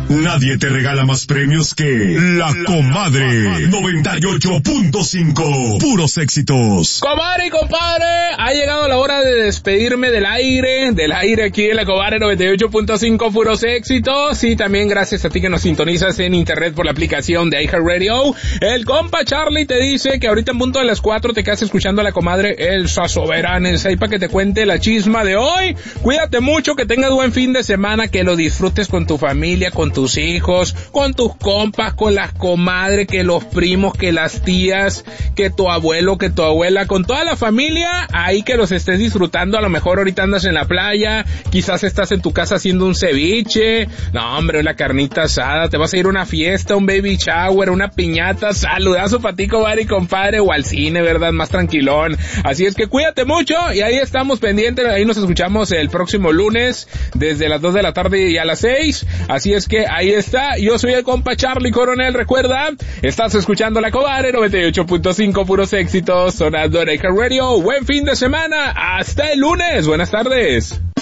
Nadie te regala más premios que La Comadre 98.5. Puros éxitos. Comadre y compadre, ha llegado la hora de despedirme del aire aquí en La Comadre 98.5, puros éxitos. Y también gracias a ti que nos sintonizas en internet por la aplicación de iHeartRadio. El compa Charlie te dice que ahorita en punto de las 4 te quedas escuchando a la comadre Elsa Soberanes ahí para que te cuente la chisma de hoy. Cuídate mucho, que tengas buen fin de semana, que lo disfrutes con tu familia, con tus hijos, con tus compas, con las comadres, que los primos, que las tías, que tu abuelo, que tu abuela, con toda la familia, ahí que los estés disfrutando. A lo mejor ahorita andas en la playa, quizás estás en tu casa haciendo un ceviche, no hombre, una carnita asada, te vas a ir a una fiesta, un baby shower, una piñata, saludazo para ti, comadre y compadre, o al cine, ¿verdad? Más tranquilón. Así es que cuídate mucho y ahí estamos pendientes, ahí nos escuchamos el próximo lunes desde las 2 de la tarde y a las 6. Así es que ahí está, yo soy el compa Charlie Coronel, recuerda, estás escuchando La Comadre 98.5, puros éxitos, sonando en iHeartRadio. Buen fin de semana, hasta el lunes, buenas tardes.